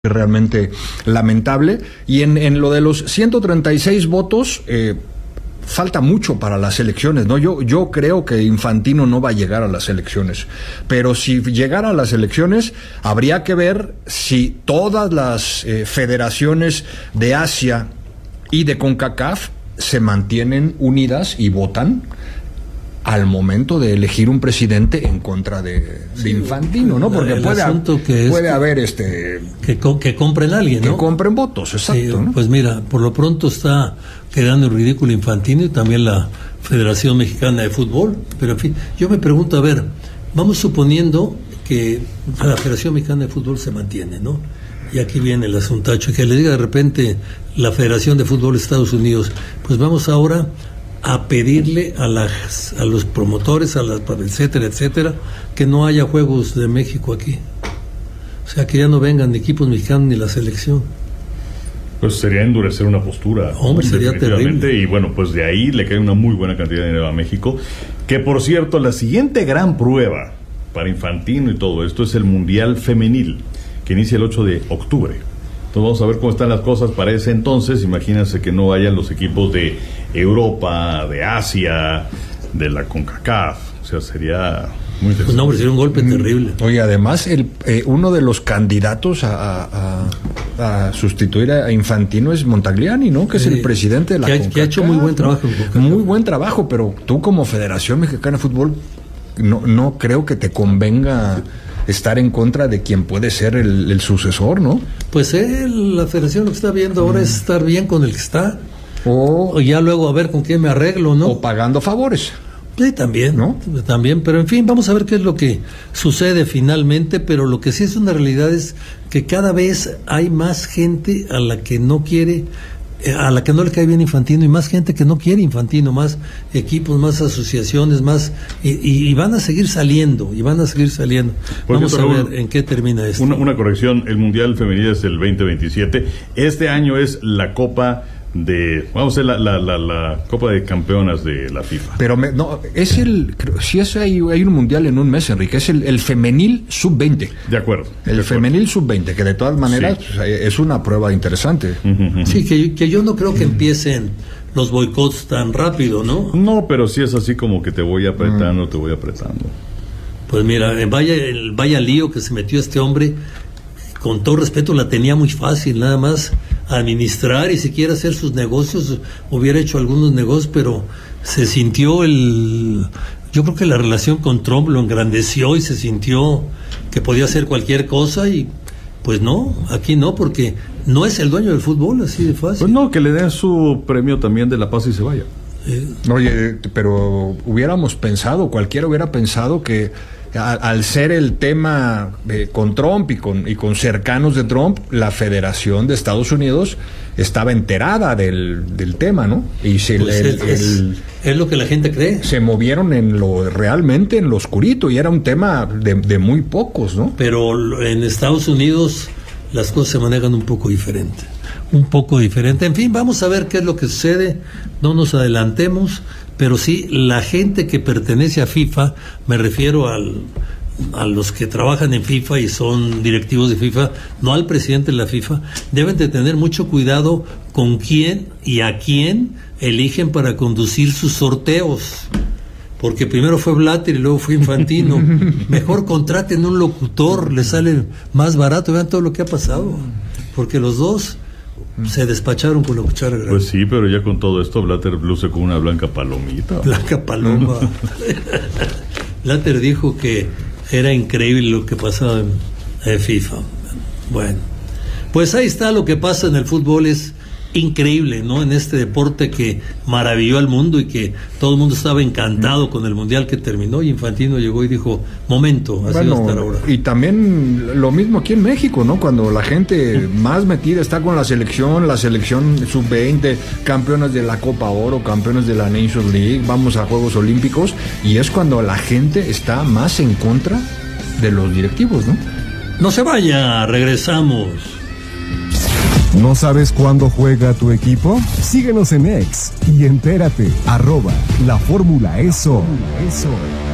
realmente lamentable. Y en lo de los 136 votos, falta mucho para las elecciones, ¿no? Yo creo que Infantino no va a llegar a las elecciones, pero si llegara a las elecciones, habría que ver si todas las federaciones de Asia y de CONCACAF se mantienen unidas y votan al momento de elegir un presidente en contra de Infantino, ¿no? Porque puede haber que compren a alguien, ¿no? Que compren votos, exacto, sí, ¿no? Pues mira, por lo pronto está quedando en ridículo Infantino y también la Federación Mexicana de Fútbol, pero en fin, yo me pregunto, a ver, vamos suponiendo que la Federación Mexicana de Fútbol se mantiene, ¿no? Y aquí viene el asuntacho, que le diga de repente la Federación de Fútbol de Estados Unidos, pues vamos ahora a pedirle a los promotores, etcétera, etcétera, que no haya Juegos de México aquí. O sea, que ya no vengan ni equipos mexicanos ni la selección. Pues sería endurecer una postura. Hombre, sería terrible. Y bueno, pues de ahí le cae una muy buena cantidad de dinero a México. Que por cierto, la siguiente gran prueba para Infantino y todo esto es el Mundial Femenil, que inicia el 8 de octubre. Entonces vamos a ver cómo están las cosas para ese entonces. Imagínense que no vayan los equipos de Europa, de Asia, de la CONCACAF. O sea, sería muy interesante. Pues no, sería un golpe terrible. Oye, además, uno de los candidatos a sustituir a Infantino es Montagliani, ¿no? Que es el presidente de la CONCACAF. Que ha hecho muy buen trabajo. Muy buen trabajo, pero tú como Federación Mexicana de Fútbol no creo que te convenga estar en contra de quien puede ser el sucesor, ¿no? Pues la federación lo que está viendo ahora es estar bien con el que está. O ya luego a ver con quién me arreglo, ¿no? O pagando favores. Sí, también, ¿no? También, pero en fin, vamos a ver qué es lo que sucede finalmente, pero lo que sí es una realidad es que cada vez hay más gente a la que no le cae bien Infantino, y más gente que no quiere Infantino, más equipos, más asociaciones, más y van a seguir saliendo, Vamos a ver en qué termina esto. Una corrección, el Mundial Femenil es el 2027. Este año es la Copa vamos a hacer la Copa de Campeonas de la FIFA. Pero hay un mundial en un mes, Enrique, es el femenil sub-20. De acuerdo. Femenil sub-20, que de todas maneras es una prueba interesante. Uh-huh. Sí, que yo no creo que empiecen los boicots tan rápido, ¿no? No, pero sí es así como que te voy apretando. Pues mira, vaya lío que se metió este hombre. Con todo respeto, la tenía muy fácil, nada más administrar y si quiere hacer sus negocios, hubiera hecho algunos negocios, pero se sintió yo creo que la relación con Trump lo engrandeció y se sintió que podía hacer cualquier cosa y pues no, aquí no, porque no es el dueño del fútbol, así de fácil. Pues no, que le den su premio también de la paz y se vaya. Oye, pero cualquiera hubiera pensado que al ser el tema con Trump y con cercanos de Trump, la Federación de Estados Unidos estaba enterada del tema, ¿no? Y es lo que la gente cree. Se movieron realmente en lo oscurito y era un tema de muy pocos, ¿no? Pero en Estados Unidos las cosas se manejan un poco diferente. En fin, vamos a ver qué es lo que sucede, no nos adelantemos, pero sí, la gente que pertenece a FIFA, me refiero a los que trabajan en FIFA y son directivos de FIFA, no al presidente de la FIFA, deben de tener mucho cuidado con quién y a quién eligen para conducir sus sorteos. Porque primero fue Blatter y luego fue Infantino. Mejor contraten un locutor, le sale más barato. Vean todo lo que ha pasado. Porque los dos se despacharon con la cuchara grande. Pues sí, pero ya con todo esto, Blatter luce con una blanca palomita. Blanca paloma. Blatter dijo que era increíble lo que pasaba en FIFA. Bueno, pues ahí está lo que pasa en el fútbol, es increíble, ¿no? En este deporte que maravilló al mundo y que todo el mundo estaba encantado con el mundial que terminó, y Infantino llegó y dijo, momento, así va a estar ahora. Y también lo mismo aquí en México, ¿no? Cuando la gente más metida está con la selección sub-20, campeones de la Copa Oro, campeones de la Nations League, vamos a Juegos Olímpicos, y es cuando la gente está más en contra de los directivos, ¿no? No se vaya, regresamos. ¿No sabes cuándo juega tu equipo? Síguenos en X y entérate. @La Fórmula es hoy.